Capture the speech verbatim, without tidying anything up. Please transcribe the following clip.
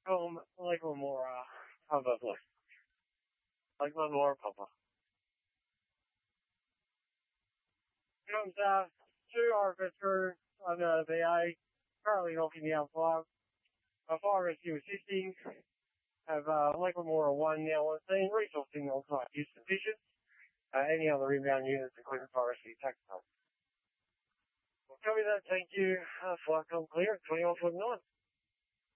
Um, like one more, uh, how about this? Like one more, Papa. Comes out two arbiters on the V A, currently knocking the outside. A fire rescue assisting. Have, uh, like one more one now on scene. Resourcing on site is sufficient. Uh, any other inbound units, including fire rescue tactical. Well, copy that, thank you. Uh, flight come clear at twenty-one forty-nine.